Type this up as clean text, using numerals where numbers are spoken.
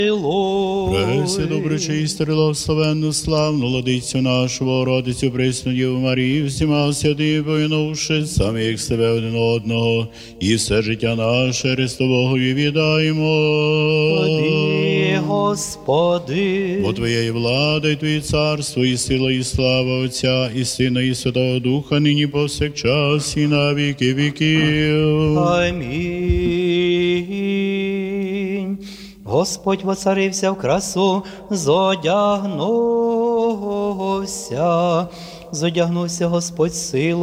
Пресі, добре, чисте, благословенну, славну владицю нашу, Богородицю, пресну Діву Марію, всіма святими помінувши самих себе один одного, і все життя наше Христовогові віддаємо. Тобі, Господи, Бо Твоєї влади, Твоє царство, і сила, і слава Отця, і Сина, і Святого Духа, нині повсякчас, і на віки віків. Амінь. Господь воцарився в красу, зодягнувся Господь силу.